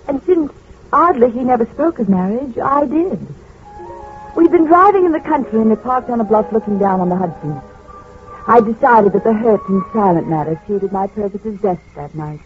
And since, oddly, he never spoke of marriage, I did. We'd been driving in the country and had parked on a bluff looking down on the Hudson. I decided that the hurt and silent matter suited my purposes best that night.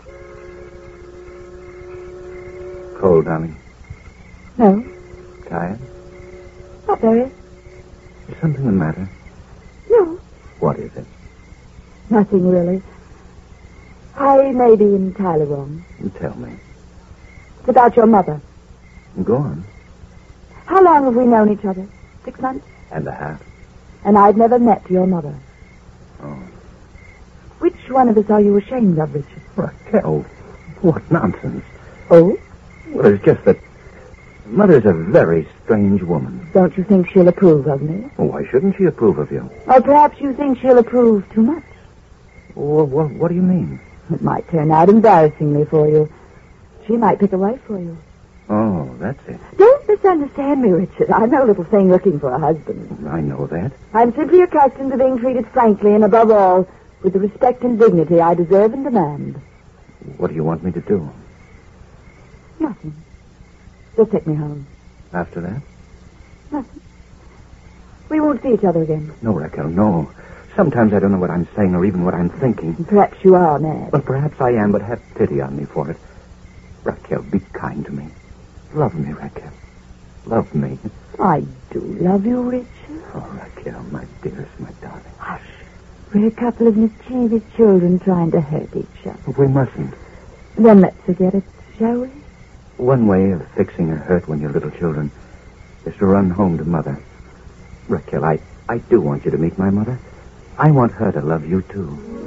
Cold, darling? No. Tired? Not very. Is something the matter? No. What is it? Nothing, really. I may be entirely wrong. Tell me. It's about your mother. Go on. How long have we known each other? 6 months? And a half. And I've never met your mother. Oh. Which one of us are you ashamed of, Richard? Raquel, what nonsense. Oh? Well, it's just that Mother's a very strange woman. Don't you think she'll approve of me? Well, why shouldn't she approve of you? Or perhaps you think she'll approve too much. Well, what do you mean? It might turn out embarrassingly for you. She might pick a wife for you. Oh, that's it. Don't misunderstand me, Richard. I'm no little thing looking for a husband. I know that. I'm simply accustomed to being treated frankly and, above all, with the respect and dignity I deserve and demand. What do you want me to do? Nothing. Just take me home. After that? Nothing. We won't see each other again. No, Raquel, no. Sometimes I don't know what I'm saying or even what I'm thinking. Perhaps you are mad. Well, perhaps I am, but have pity on me for it. Raquel, be kind to me. Love me, Raquel. Love me. I do love you, Richard. Oh, Raquel, my dearest, my darling. Hush. We're a couple of mischievous children trying to hurt each other. We mustn't. Then let's forget it, shall we? One way of fixing a hurt when you're little children is to run home to Mother. Raquel, I do want you to meet my mother. I want her to love you, too.